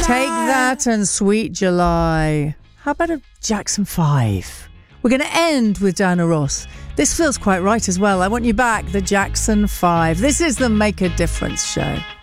Take That and Sweet July. How about a Jackson 5? We're going to end with Diana Ross. This feels quite right as well. I want you back, the Jackson 5. This is the Make a Difference show.